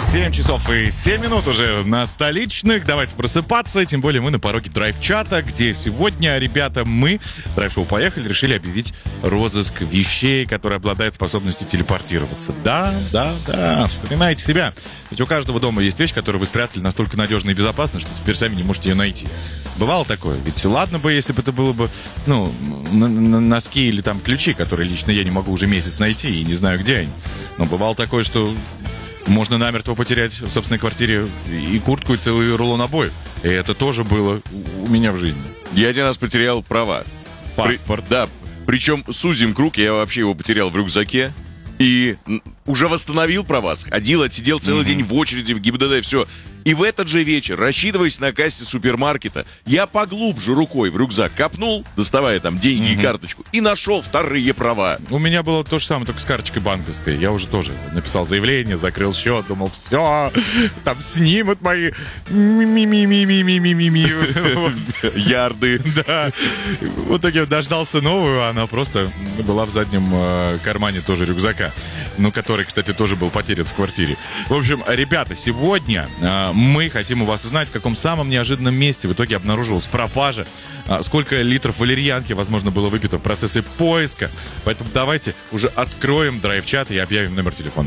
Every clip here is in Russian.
7 часов и 7 минут уже на столичных. Давайте просыпаться. Тем более мы на пороге драйв-чата, где сегодня, ребята, мы, драйв-шоу «Поехали», решили объявить розыск вещей, которые обладают способностью телепортироваться. Да. Вспоминайте себя. Ведь у каждого дома есть вещь, которую вы спрятали настолько надежно и безопасно, что теперь сами не можете ее найти. Бывало такое? Ведь ладно бы, если бы это было бы, носки или там ключи, которые лично я не могу уже месяц найти и не знаю, где они. Но бывало такое, что можно намертво потерять в собственной квартире и куртку, и целый рулон обоев. И это тоже было у меня в жизни. Я один раз потерял права. Паспорт. Да, причем сузим круг, я вообще его потерял в рюкзаке. И уже восстановил права, ходил, отсидел целый день в очереди в ГИБДД, все. И в этот же вечер, рассчитываясь на кассе супермаркета, я поглубже рукой в рюкзак копнул, доставая там деньги и карточку, и нашел вторые права. У меня было то же самое, только с карточкой банковской. Я уже тоже написал заявление, закрыл счет, думал, все, там снимут мои Ярды. Да. В итоге дождался новую, она просто была в заднем кармане тоже рюкзака. Который, кстати, тоже был потерян в квартире. В общем, ребята, сегодня мы хотим у вас узнать, в каком самом неожиданном месте в итоге обнаружилась пропажа, сколько литров валерьянки, возможно, было выпито в процессе поиска. Поэтому давайте уже откроем драйв-чат и объявим номер телефона.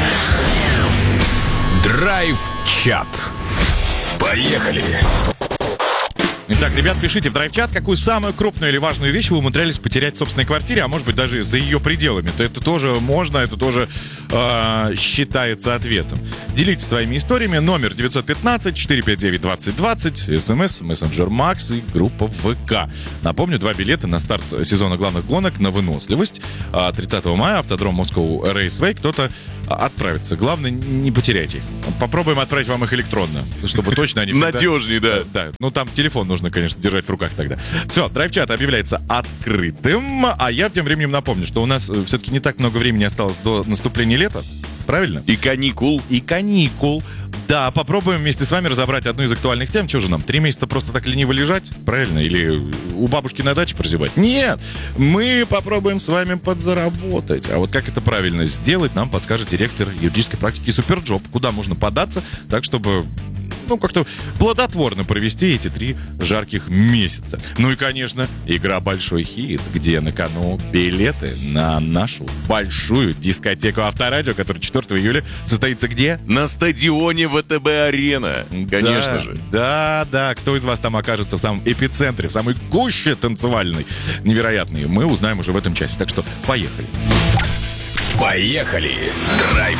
Драйв-чат. Поехали! Итак, ребят, пишите в драйв-чат, какую самую крупную или важную вещь вы умудрялись потерять в собственной квартире, а может быть даже за ее пределами. Это тоже можно, это тоже считается ответом. Делитесь своими историями. Номер 915-459-2020, СМС, мессенджер Макс и группа ВК. Напомню, 2 билета на старт сезона главных гонок на выносливость. 30 мая автодром Moscow Raceway. Кто-то отправится. Главное, не потеряйте их. Попробуем отправить вам их электронно, чтобы точно они всегда... Надежнее, да. Да, там телефон нужно, конечно, держать в руках тогда. Все, драйв-чат объявляется открытым. А я тем временем напомню, что у нас все-таки не так много времени осталось до наступления лета. Правильно? И каникул. Да, попробуем вместе с вами разобрать одну из актуальных тем. Чего же нам, 3 месяца просто так лениво лежать? Правильно? Или у бабушки на даче прозябать? Нет! Мы попробуем с вами подзаработать. А вот как это правильно сделать, нам подскажет директор юридической практики Суперджоп. Куда можно податься, так чтобы... как-то плодотворно провести эти 3 жарких месяца. Ну и, конечно, игра «Большой хит», где на кону билеты на нашу большую дискотеку Авторадио, которая 4 июля состоится где? На стадионе ВТБ-арена, конечно же. Да. Кто из вас там окажется в самом эпицентре, в самой гуще танцевальной, невероятной, мы узнаем уже в этом часе. Так что поехали. Поехали!